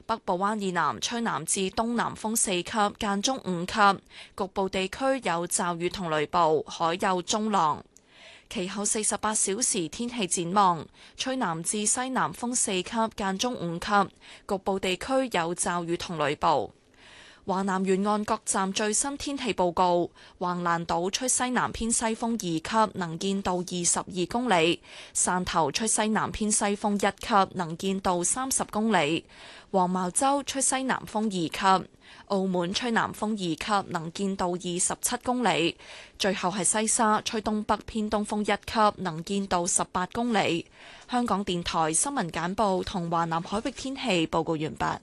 北部灣以南吹南至東南風4級，間中5級，局部地區有驟雨同雷暴，海有中浪。其後48小時天氣展望，吹南至西南風4級，間中5級，局部地區有驟雨同雷暴。華南沿岸各站最新天氣報告：橫瀾島吹西南偏西風2級，能見度22公里；汕頭吹西南偏西風1級，能見度30公里；黃茅洲吹西南風2級；澳門吹南風2級，能見度27公里；最後係西沙吹東北偏東風1級，能見度18公里。香港電台新聞簡報同華南海域天氣報告完畢。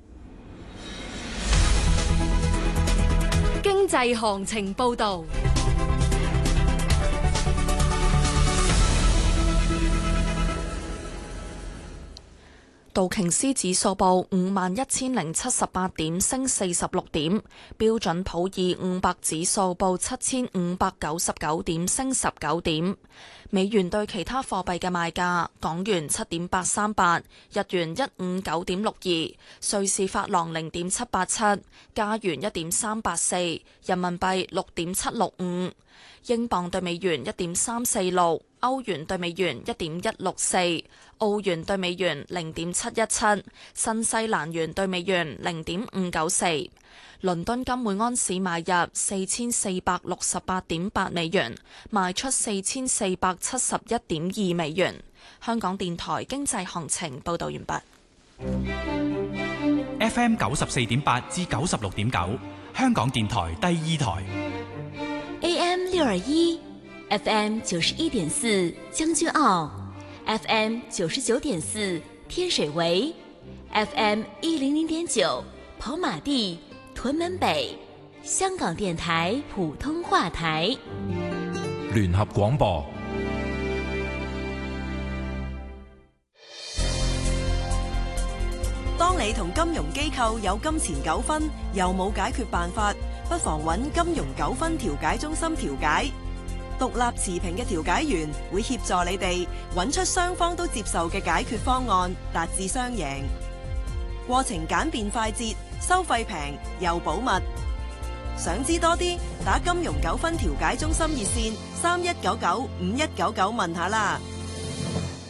經濟行情報道。 道瓊斯指數報51,078點，升46點；標準普爾500指數報7,599點，升19點。美元對其他貨幣嘅賣價：港元7.838，日元159.62，瑞士法郎0.787，加元1.384，人民幣6.765，英鎊對美元1.346，歐元對美元1.164，澳元對美元0.717，新西蘭元對美元0.594。倫敦金每安士買入4468.8美元，賣出4471.2美元。香港電台經濟行情報道完畢。 FM 94.8至96.9，香港電台第二台。 AM 621。FM 91.4將軍澳 ，FM 99.4天水圍 ，FM 100.9跑馬地、屯門北，香港電台普通話台。 聯合廣播。 當你同金融機構有金錢糾紛，又冇解決辦法，不妨揾金融糾紛調解中心調解。獨立持平嘅調解員會協助你哋揾出雙方都接受嘅解決方案，達至雙贏。過程簡便快捷，收費平又保密。想知多啲，打金融糾紛調解中心熱線31995199問下啦。